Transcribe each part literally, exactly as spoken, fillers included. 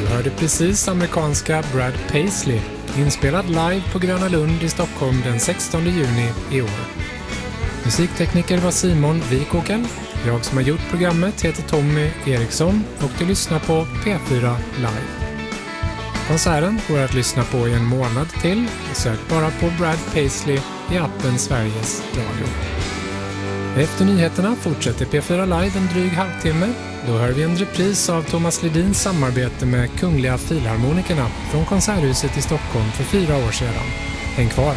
hörde precis amerikanska Brad Paisley, inspelad live på Gröna Lund i Stockholm den sextonde juni i år. Musiktekniker var Simon Vikåken. Jag som har gjort programmet heter Tommy Eriksson och du lyssnar på P fyra Live. Konserten går att lyssna på i en månad till. Sök bara på Brad Paisley i appen Sveriges Radio. Efter nyheterna fortsätter P fyra Live en dryg halvtimme. Då hör vi en repris av Thomas Ledins samarbete med Kungliga Filharmonikerna från Konserthuset i Stockholm för fyra år sedan. Häng kvar!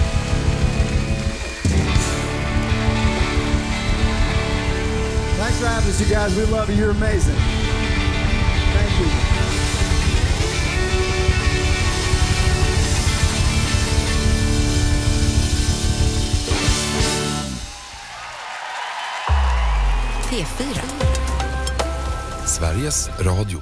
Thanks for having us, you guys. We love you. You're amazing. Thank you. P fyra. Sveriges Radio.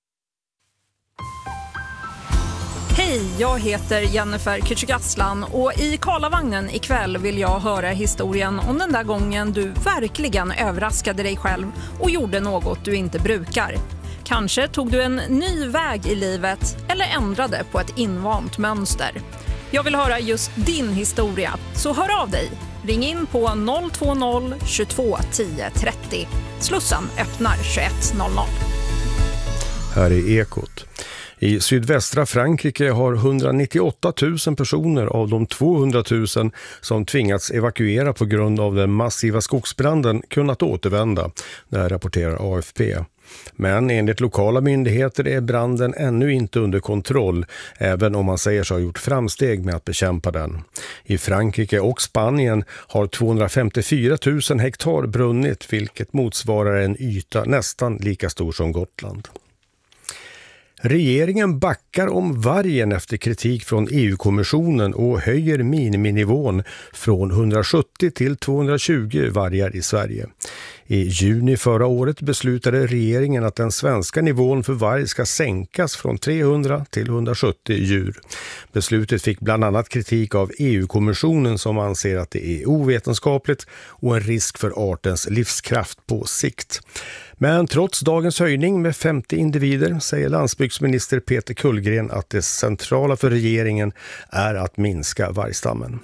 Hej, jag heter Jennifer Kücükaslan och i Karlavagnen ikväll vill jag höra historien om den där gången du verkligen överraskade dig själv och gjorde något du inte brukar. Kanske tog du en ny väg i livet eller ändrade på ett invant mönster. Jag vill höra just din historia, så hör av dig. Ring in på noll två noll tjugotvå tio trettio. Slussen öppnar tjugoett noll noll. Här är Ekot. I sydvästra Frankrike har hundranittioåtta tusen personer av de tvåhundratusen som tvingats evakuera på grund av den massiva skogsbranden kunnat återvända. Det här rapporterar A F P. Men enligt lokala myndigheter är branden ännu inte under kontroll, även om man säger sig ha gjort framsteg med att bekämpa den. I Frankrike och Spanien har tvåhundrafemtiofyra tusen hektar brunnit, vilket motsvarar en yta nästan lika stor som Gotland. Regeringen backar om vargen efter kritik från E U-kommissionen och höjer miniminivån från hundrasjuttio till tvåhundratjugo vargar i Sverige. I juni förra året beslutade regeringen att den svenska nivån för varg ska sänkas från trehundra till hundrasjuttio djur. Beslutet fick bland annat kritik av E U-kommissionen som anser att det är ovetenskapligt och en risk för artens livskraft på sikt. Men trots dagens höjning med femtio individer säger landsbygdsminister Peter Kullgren att det centrala för regeringen är att minska vargstammen.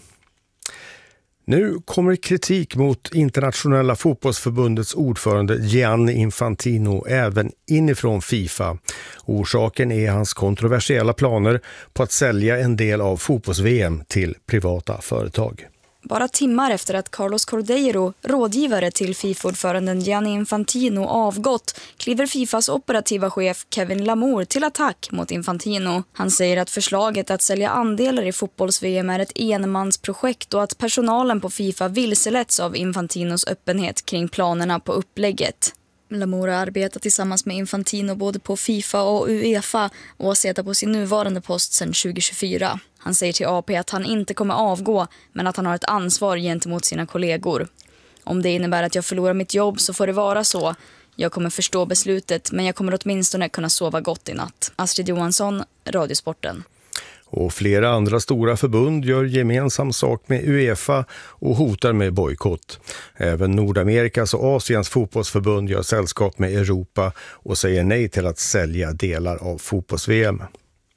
Nu kommer kritik mot internationella fotbollsförbundets ordförande Gianni Infantino även inifrån FIFA. Orsaken är hans kontroversiella planer på att sälja en del av fotbolls-V M till privata företag. Bara timmar efter att Carlos Cordeiro, rådgivare till FIFA-ordföranden Gianni Infantino, avgått, kliver FIFAs operativa chef Kevin Lamour till attack mot Infantino. Han säger att förslaget att sälja andelar i fotbolls-V M är ett enmansprojekt och att personalen på FIFA vilseletts av Infantinos öppenhet kring planerna på upplägget. Lamour har arbetat tillsammans med Infantino både på FIFA och UEFA och har suttit på sin nuvarande post sedan tjugo tjugofyra. Han säger till A P att han inte kommer avgå, men att han har ett ansvar gentemot sina kollegor. Om det innebär att jag förlorar mitt jobb så får det vara så. Jag kommer förstå beslutet, men jag kommer åtminstone kunna sova gott i natt. Astrid Johansson, Radiosporten. Och flera andra stora förbund gör gemensam sak med UEFA och hotar med bojkott. Även Nordamerikas och Asiens fotbollsförbund gör sällskap med Europa och säger nej till att sälja delar av fotbolls-V M.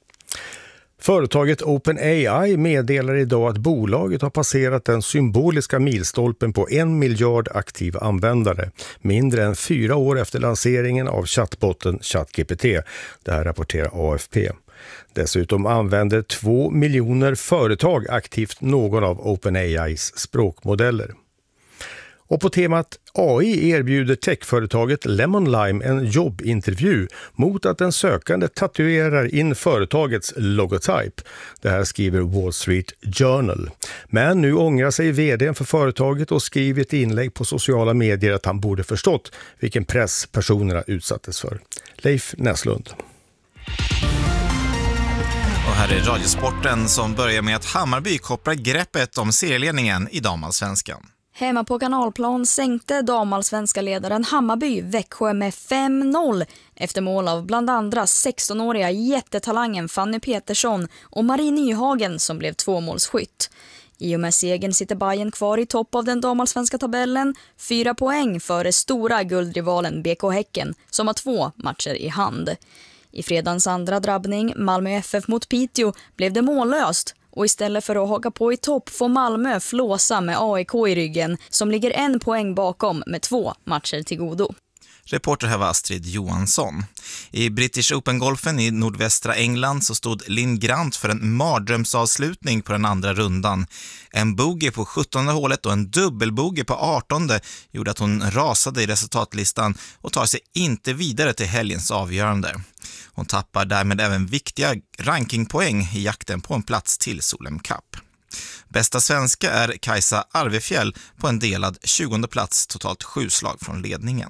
Företaget OpenAI meddelar idag att bolaget har passerat den symboliska milstolpen på en miljard aktiva användare, mindre än fyra år efter lanseringen av chattbotten ChatGPT. Det här rapporterar A F P. Dessutom använder två miljoner företag aktivt någon av OpenAIs språkmodeller. Och på temat A I erbjuder techföretaget Lemon Lime en jobbintervju mot att den sökande tatuerar in företagets logotyp. Det här skriver Wall Street Journal. Men nu ångrar sig vdn för företaget och skriver ett inlägg på sociala medier att han borde förstått vilken press personerna utsattes för. Leif Näslund. Och här är Radiosporten som börjar med att Hammarby kopplar greppet om serieledningen i damallsvenskan. Hemma på Kanalplan sänkte damallsvenska ledaren Hammarby Växjö med fem noll efter mål av bland andra sextonåriga jättetalangen Fanny Petersson och Marie Nyhagen som blev tvåmålsskytt. I och med segern sitter Bayern kvar i topp av den damallsvenska tabellen, fyra poäng före stora guldrivalen B K Häcken som har två matcher i hand. I fredagens andra drabbning, Malmö F F mot Piteå, blev det mållöst. Och istället för att haka på i topp får Malmö flåsa med A I K i ryggen som ligger en poäng bakom med två matcher till godo. Reporter här var Astrid Johansson. I British Open-golfen i nordvästra England så stod Linn Grant för en mardrömsavslutning på den andra rundan. En bogey på sjuttonde hålet och en dubbelbogey på artonde gjorde att hon rasade i resultatlistan och tar sig inte vidare till helgens avgörande. Hon tappar därmed även viktiga rankingpoäng i jakten på en plats till Solheim Cup. Bästa svenska är Kajsa Arvefjäll på en delad tjugonde plats, totalt sju slag från ledningen.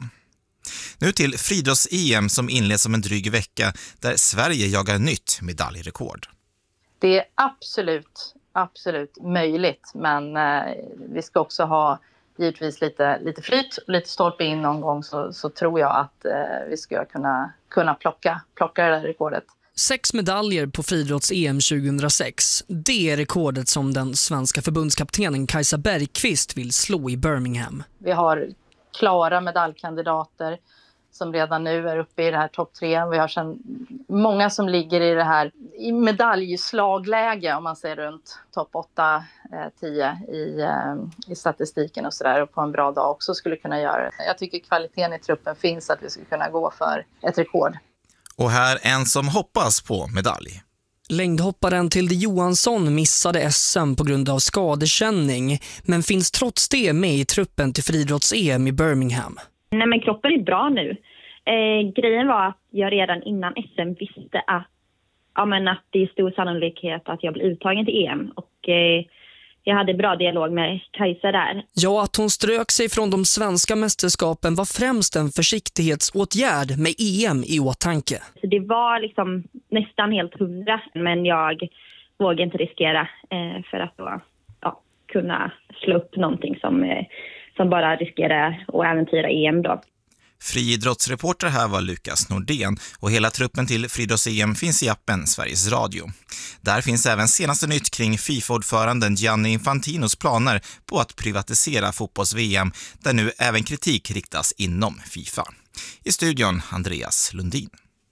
Nu till friidrotts-E M som inleds om en dryg vecka där Sverige jagar nytt medaljrekord. Det är absolut, absolut möjligt, men eh, vi ska också ha givetvis lite, lite flyt och lite stolpe in någon gång, så, så tror jag att eh, vi ska kunna, kunna plocka, plocka det där rekordet. Sex medaljer på friidrotts-E M tjugohundrasex. Det är rekordet som den svenska förbundskaptenen Kajsa Bergqvist vill slå i Birmingham. Vi har klara medaljkandidater som redan nu är uppe i det här topp tre. Vi har sedan många som ligger i det här i medaljslagläge, om man ser runt topp åtta tio i, i statistiken och sådär, och på en bra dag också skulle kunna göra det. Jag tycker kvaliteten i truppen finns att vi skulle kunna gå för ett rekord. Och här en som hoppas på medalj. Längdhopparen Tilde Johansson missade S M på grund av skadekänning, men finns trots det med i truppen till friidrotts-E M i Birmingham. Nej, men kroppen är bra nu. Eh, grejen var att jag redan innan S M visste att, ja, men att det är stor sannolikhet att jag blir uttagen till E M, och eh, jag hade bra dialog med Kajsa där. Ja, att hon strök sig från de svenska mästerskapen var främst en försiktighetsåtgärd med E M i åtanke. Så det var liksom nästan helt hundra, men jag vågade inte riskera eh, för att då, ja, kunna slå upp någonting som, eh, som bara riskerar att äventyra E M då. Friidrottsreporter här var Lukas Nordén och hela truppen till friidrotts-E M finns i appen Sveriges Radio. Där finns även senaste nytt kring FIFA-ordföranden Gianni Infantinos planer på att privatisera fotbolls-V M, där nu även kritik riktas inom FIFA. I studion Andreas Lundin.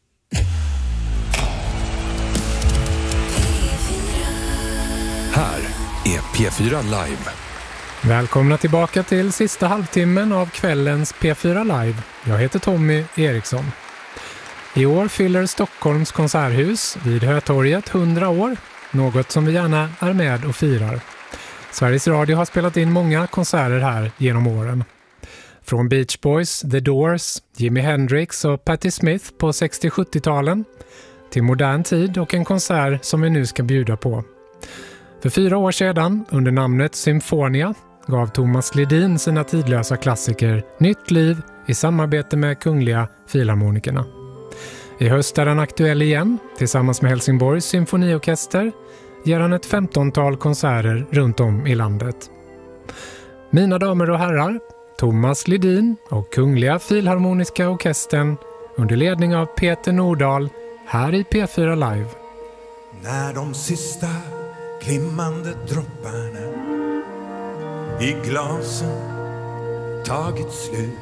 Här är P fyra Live. Välkomna tillbaka till sista halvtimmen av kvällens P fyra Live. Jag heter Tommy Eriksson. I år fyller Stockholms konserthus vid Hötorget hundra år, något som vi gärna är med och firar. Sveriges Radio har spelat in många konserter här genom åren. Från Beach Boys, The Doors, Jimi Hendrix och Patti Smith på sextio-sjuttio-talen till modern tid och en konsert som vi nu ska bjuda på. För fyra år sedan, under namnet Symfonia, gav Thomas Ledin sina tidlösa klassiker nytt liv i samarbete med Kungliga Filharmonikerna. I höst är han aktuell igen. Tillsammans med Helsingborgs symfoniorkester ger han ett femtontal konserter runt om i landet. Mina damer och herrar, Thomas Ledin och Kungliga Filharmoniska orkestern under ledning av Peter Nordahl här i P fyra Live. När de sista glimmande dropparna i glasen tagit slut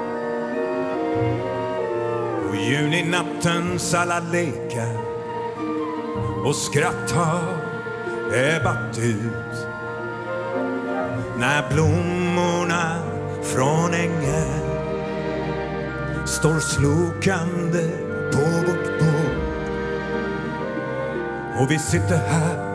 och juninattens alla lekar och skratt har ebbat ut, när blommorna från ängen står slokande på vårt bord och vi sitter här